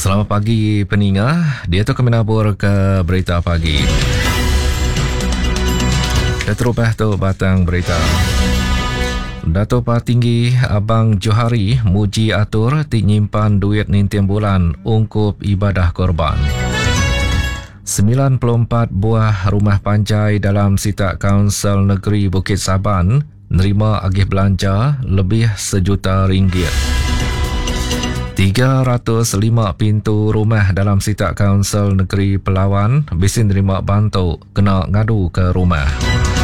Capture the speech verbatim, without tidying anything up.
Selamat pagi peninga. Dia tu kami nabur ke berita pagi. Terubah tu batang berita. Datuk Patinggi Abang Johari muji atur ti nyimpan duit nintian bulan ungkup ibadah korban. sembilan puluh empat buah rumah panjai dalam Sitak Kaunsil Negeri Bukit Saban nerima agih belanja lebih sejuta ringgit. tiga ratus lima pintu rumah dalam Sitak Kaunsil Negeri Pelawan bisi nerima bantu kena ngadu ke rumah.